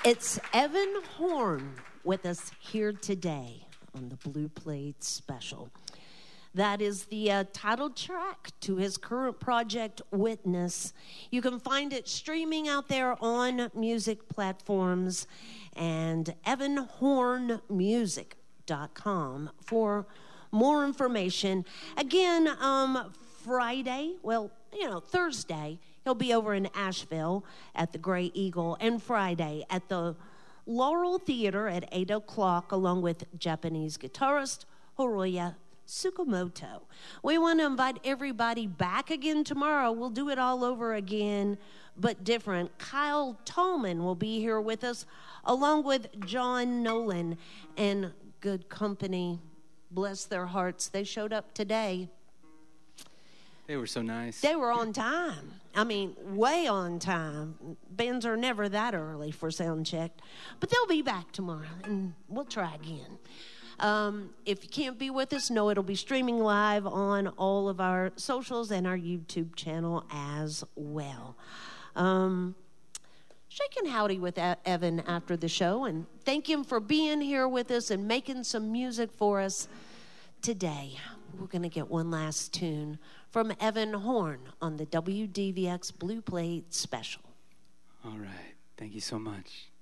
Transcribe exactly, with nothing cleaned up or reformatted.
It's Evan Horn with us here today on the Blue Plate Special. That is the uh, title track to his current project, Witness. You can find it streaming out there on music platforms and evan horn music dot com for more information. Again, um, Friday, well, you know, Thursday, he'll be over in Asheville at the Gray Eagle, and Friday at the Laurel Theater at eight o'clock, along with Japanese guitarist Hiroya Tsukamoto. We want to invite everybody back again tomorrow. We'll do it all over again, but different. Kyle Tolman will be here with us, along with John Nolan and good company. Bless their hearts. They showed up today. They were so nice. They were on time. I mean, way on time. Bands are never that early for sound check. But they'll be back tomorrow, and we'll try again. Um, if you can't be with us, know it'll be streaming live on all of our socials and our YouTube channel as well. Um, shaking howdy with Evan after the show, and thank him for being here with us and making some music for us today. We're going to get one last tune from Evan Horn on the W D V X Blue Plate Special. All right. Thank you so much.